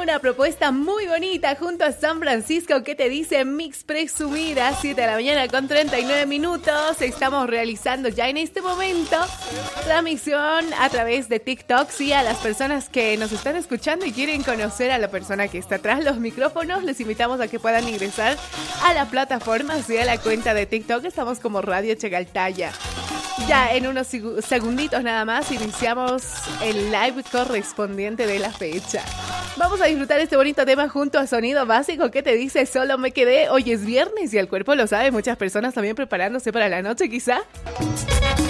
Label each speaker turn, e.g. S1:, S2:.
S1: una propuesta muy bonita junto a San Francisco que te dice Mix Presumida, 7 de la mañana con 39 minutos. Estamos realizando ya en este momento transmisión a través de TikTok. Sí, a las personas que nos están escuchando y quieren conocer a la persona que está tras los micrófonos, les invitamos a que puedan ingresar a la plataforma, sí, a la cuenta de TikTok. Estamos como Radio Chegaltaya. Ya en unos segunditos nada más iniciamos el live correspondiente de la fecha. Vamos a disfrutar este bonito tema junto a Sonido Básico que te dice Solo me quedé. Hoy es viernes y el cuerpo lo sabe. Muchas personas también preparándose para la noche quizá.